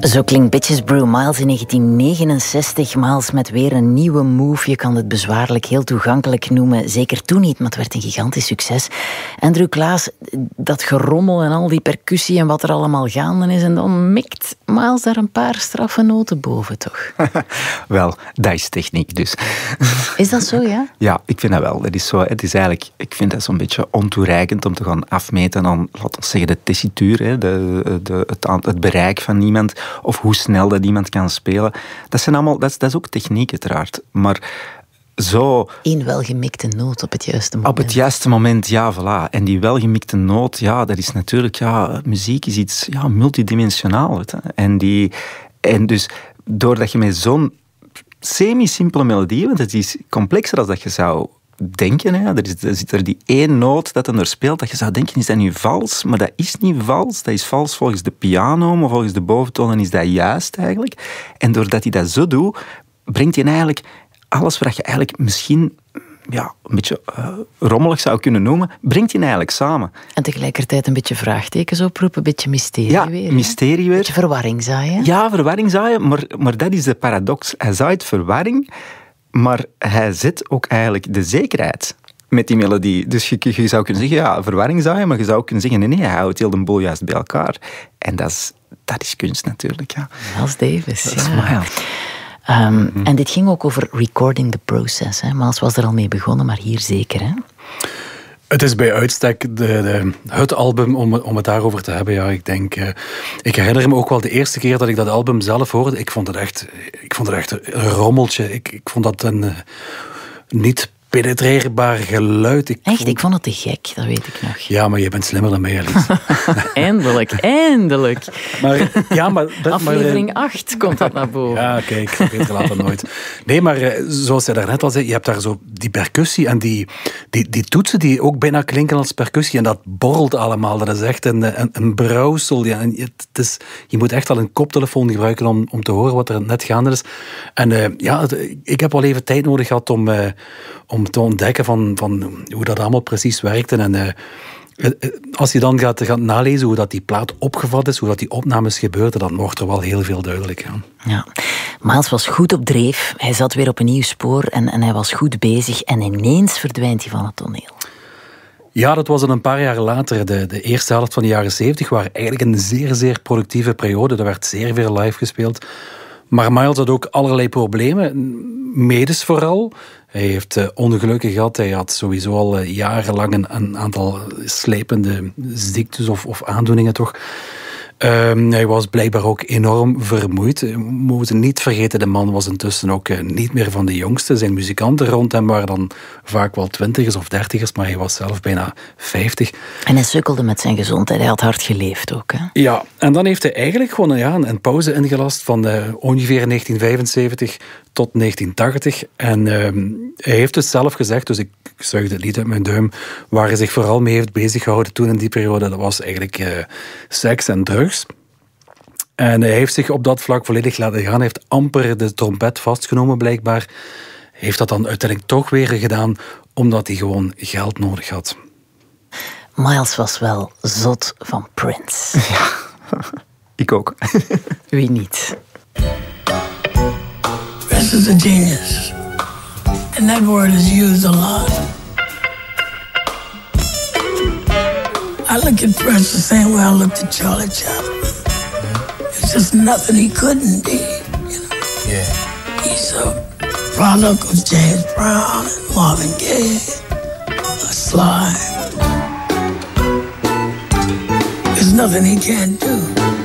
Zo klinkt Bitches Brew Miles in 1969. Miles met weer een nieuwe move. Je kan het bezwaarlijk heel toegankelijk noemen. Zeker toen niet, maar het werd een gigantisch succes. Andrew Klaas, dat gerommel en al die percussie en wat er allemaal gaande is. En dan mikt Miles daar een paar straffe noten boven, toch? Wel, dat is techniek dus. Is dat zo, ja? Ja, ik vind dat wel. Dat is zo, het is eigenlijk, ik vind dat zo'n beetje ontoereikend om te gaan afmeten aan, laten we zeggen, de tessituur, hè, het bereik van iemand, of hoe snel dat iemand kan spelen. Dat zijn allemaal, dat is ook techniek uiteraard. Maar zo... Eén welgemikte noot op het juiste moment. Op het juiste moment, ja, voilà. En die welgemikte noot, ja, dat is natuurlijk... Ja, muziek is iets multidimensionaal. En dus, doordat je met zo'n semi-simpele melodie, want het is complexer dan dat je zou denken. Hè. Er zit er die één noot dat er speelt, dat je zou denken, is dat nu vals? Maar dat is niet vals. Dat is vals volgens de piano, maar volgens de boventonen is dat juist eigenlijk. En doordat hij dat zo doet, brengt hij eigenlijk alles wat je eigenlijk misschien een beetje rommelig zou kunnen noemen, brengt hij eigenlijk samen. En tegelijkertijd een beetje vraagtekens oproepen, een beetje mysterie weer. Ja, mysterie weer. Een beetje verwarring zaaien. Ja, verwarring zaaien, maar dat is de paradox. Hij zaait verwarring, maar hij zet ook eigenlijk de zekerheid met die melodie. Dus je zou kunnen zeggen, ja, verwarring zaaien, maar je zou ook kunnen zeggen, nee, hij houdt heel de boel juist bij elkaar. En dat is kunst natuurlijk, ja. Miles Davis, dat is ja. En dit ging ook over recording the process. Hè? Miles was er al mee begonnen, maar hier zeker, hè? Het is bij uitstek het album om het daarover te hebben. Ja, ik denk... ik herinner me ook wel de eerste keer dat ik dat album zelf hoorde. Ik vond het echt een rommeltje. Ik vond dat een niet penetreerbaar geluid. Echt? Ik vond het te gek, dat weet ik nog. Ja, maar je bent slimmer dan mij, Alice. Eindelijk. Maar Aflevering 8 komt dat naar boven. Ja, kijk, beter laat dan nooit. Nee, maar zoals jij daarnet al zei, je hebt daar zo die percussie en die toetsen die ook bijna klinken als percussie. En dat borrelt allemaal. Dat is echt een brouwsel. Ja. En je moet echt al een koptelefoon gebruiken om te horen wat er net gaande is. En ik heb al even tijd nodig gehad om te ontdekken van hoe dat allemaal precies werkte. En als je dan gaat nalezen hoe dat die plaat opgevat is, hoe dat die opnames gebeurden, dan wordt er wel heel veel duidelijk. Ja. Miles was goed op dreef. Hij zat weer op een nieuw spoor en hij was goed bezig. En ineens verdwijnt hij van het toneel. Ja, dat was dan een paar jaar later. De eerste helft van de jaren 70 waren eigenlijk een zeer, zeer productieve periode. Er werd zeer veel live gespeeld. Maar Miles had ook allerlei problemen. Medisch vooral. Hij heeft ongelukken gehad. Hij had sowieso al jarenlang een aantal slepende ziektes of aandoeningen toch. Hij was blijkbaar ook enorm vermoeid. We moeten niet vergeten, de man was intussen ook niet meer van de jongste. Zijn muzikanten rond hem waren dan vaak wel 20ers of 30ers, maar hij was zelf bijna 50. En hij sukkelde met zijn gezondheid. Hij had hard geleefd ook, hè? Ja, en dan heeft hij eigenlijk gewoon een pauze ingelast van ongeveer 1975 tot 1980. En hij heeft het zelf gezegd, dus ik zuig het niet uit mijn duim, waar hij zich vooral mee heeft beziggehouden toen in die periode, dat was eigenlijk seks en drugs. En hij heeft zich op dat vlak volledig laten gaan. Hij heeft amper de trompet vastgenomen, blijkbaar. Hij heeft dat dan uiteindelijk toch weer gedaan, omdat hij gewoon geld nodig had. Miles was wel zot van Prince. Ja, ik ook. Wie niet? Prince is a genius. And that word is used a lot. I look at Prince the same way I looked at Charlie Chaplin. There's just nothing he couldn't be, you know. Yeah. He's a product of James Brown and Marvin Gaye, Sly. There's nothing he can't do.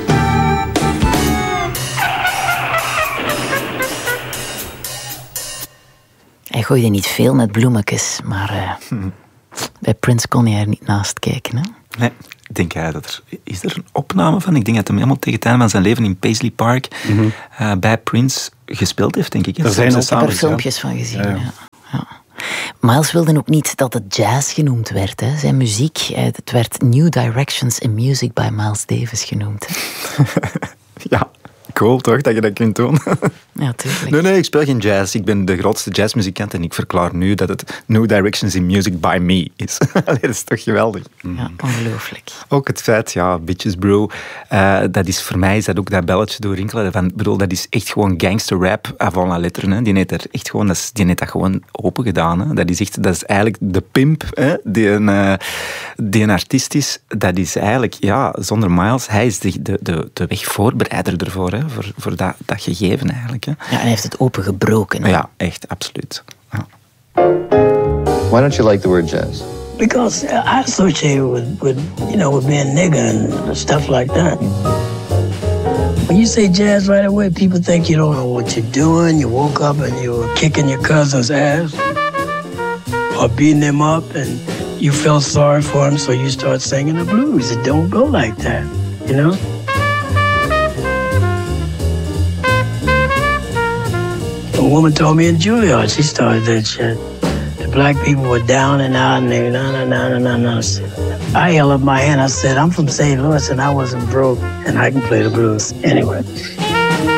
Hij gooide niet veel met bloemetjes, maar bij Prince kon hij er niet naast kijken, hè? Nee, denk jij dat is er een opname van? Ik denk dat hij helemaal tegen het einde van zijn leven in Paisley Park bij Prince gespeeld heeft, denk ik. Er zijn ik heb er filmpjes van gezien, ja. Miles wilde ook niet dat het jazz genoemd werd, hè. Zijn muziek, het werd New Directions in Music by Miles Davis genoemd. Hè. Ja, cool toch, dat je dat kunt doen. Ja, tuurlijk. Nee, ik speel geen jazz. Ik ben de grootste jazzmuzikant en ik verklaar nu dat het New Directions in Music by Me is. Dat is toch geweldig. Ja, ongelooflijk. Ook het feit, Bitches Brew, dat is voor mij is dat ook dat belletje doorrinkelen. Dat is echt gewoon gangster rap avant la lettre. Hè. Die heeft dat gewoon open gedaan. Hè. Dat is eigenlijk de pimp, hè, die een artiest is. Dat is eigenlijk, zonder Miles, hij is de wegvoorbereider ervoor, hè, voor dat gegeven eigenlijk. Hè. Ja, en hij heeft het opengebroken. Hè. Ja, echt, absoluut. Ja. Why don't you like the word jazz? Because I associate it with being a nigger and stuff like that. When you say jazz right away, people think you don't know what you're doing. You woke up and you were kicking your cousin's ass or beating him up and you felt sorry for him, so you start singing the blues. It don't go like that, you know? A woman told me in Juilliard, she started that shit. The black people were down and out and they no. I held up my hand, I said, I'm from St. Louis and I wasn't broke and I can play the blues. Anyway.